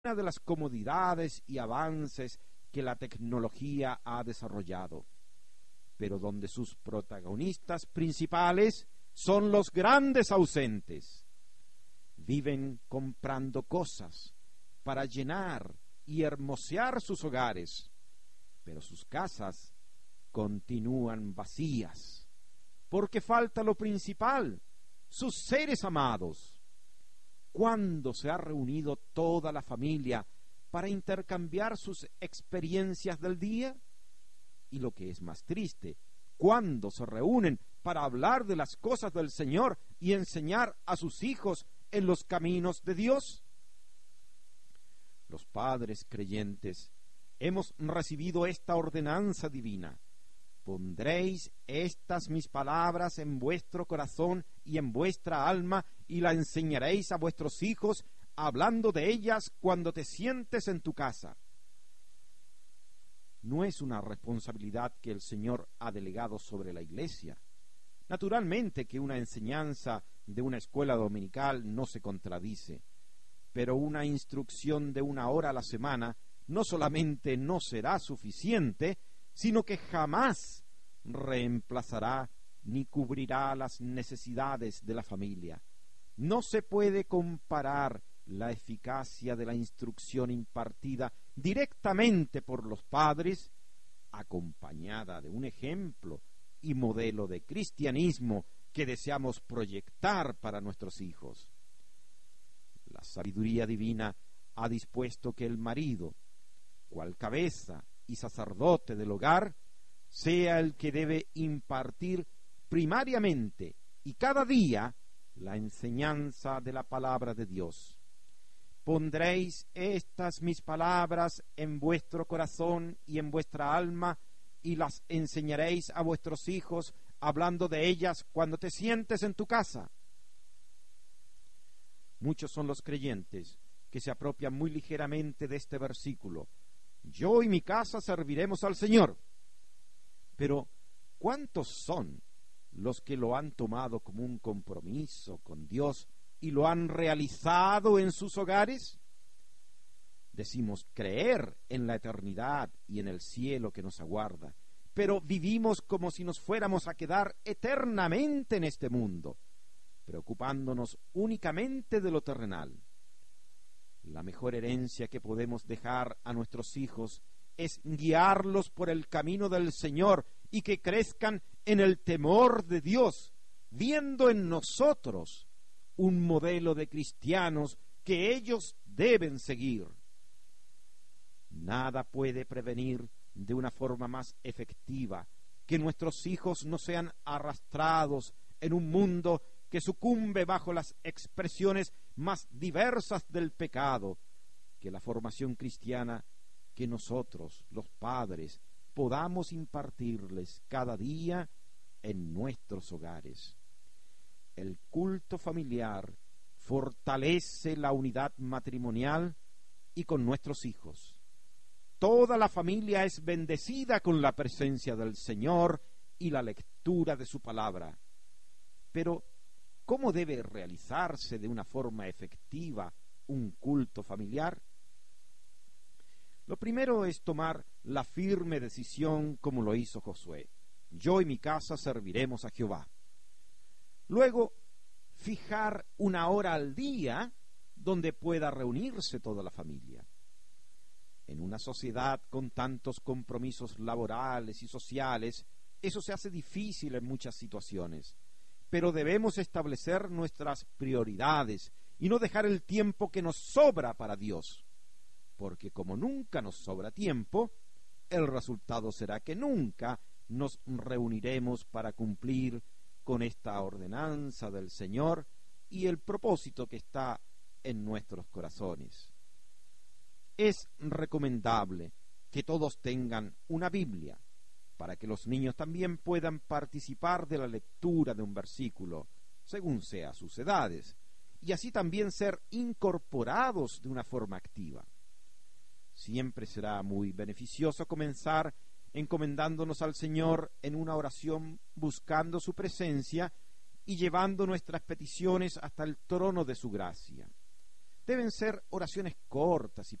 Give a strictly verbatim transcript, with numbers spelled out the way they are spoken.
una de las comodidades y avances que la tecnología ha desarrollado, pero donde sus protagonistas principales son los grandes ausentes. Viven comprando cosas para llenar y hermosear sus hogares, pero sus casas continúan vacías, porque falta lo principal, sus seres amados. ¿Cuándo se ha reunido toda la familia para intercambiar sus experiencias del día? Y lo que es más triste, ¿cuándo se reúnen para hablar de las cosas del Señor y enseñar a sus hijos en los caminos de Dios? Los padres creyentes hemos recibido esta ordenanza divina: pondréis estas mis palabras en vuestro corazón y en vuestra alma, y la enseñaréis a vuestros hijos, hablando de ellas cuando te sientes en tu casa. No es una responsabilidad que el Señor ha delegado sobre la Iglesia. Naturalmente que una enseñanza de una escuela dominical no se contradice, pero una instrucción de una hora a la semana no solamente no será suficiente, sino que jamás reemplazará ni cubrirá las necesidades de la familia. No se puede comparar la eficacia de la instrucción impartida directamente por los padres, acompañada de un ejemplo y modelo de cristianismo que deseamos proyectar para nuestros hijos. La sabiduría divina ha dispuesto que el marido, cual cabeza y sacerdote del hogar, sea el que debe impartir primariamente y cada día la enseñanza de la palabra de Dios. Pondréis estas mis palabras en vuestro corazón y en vuestra alma, y las enseñaréis a vuestros hijos, hablando de ellas cuando te sientes en tu casa. Muchos son los creyentes que se apropian muy ligeramente de este versículo: yo y mi casa serviremos al Señor. Pero ¿cuántos son los que lo han tomado como un compromiso con Dios y lo han realizado en sus hogares? Decimos creer en la eternidad y en el cielo que nos aguarda, pero vivimos como si nos fuéramos a quedar eternamente en este mundo, preocupándonos únicamente de lo terrenal. La mejor herencia que podemos dejar a nuestros hijos es guiarlos por el camino del Señor y que crezcan en el temor de Dios, viendo en nosotros un modelo de cristianos que ellos deben seguir. Nada puede prevenir de una forma más efectiva que nuestros hijos no sean arrastrados en un mundo que sucumbe bajo las expresiones más diversas del pecado, que la formación cristiana que nosotros, los padres, podamos impartirles cada día en nuestros hogares. El culto familiar fortalece la unidad matrimonial y con nuestros hijos. Toda la familia es bendecida con la presencia del Señor y la lectura de su palabra. Pero, ¿cómo debe realizarse de una forma efectiva un culto familiar? Lo primero es tomar la firme decisión como lo hizo Josué: yo y mi casa serviremos a Jehová. Luego, fijar una hora al día donde pueda reunirse toda la familia. En una sociedad con tantos compromisos laborales y sociales, eso se hace difícil en muchas situaciones, pero debemos establecer nuestras prioridades y no dejar el tiempo que nos sobra para Dios, porque como nunca nos sobra tiempo, el resultado será que nunca nos reuniremos para cumplir con esta ordenanza del Señor y el propósito que está en nuestros corazones. Es recomendable que todos tengan una Biblia, para que los niños también puedan participar de la lectura de un versículo, según sea sus edades, y así también ser incorporados de una forma activa. Siempre será muy beneficioso comenzar encomendándonos al Señor en una oración, buscando su presencia y llevando nuestras peticiones hasta el trono de su gracia. deben ser oraciones cortas y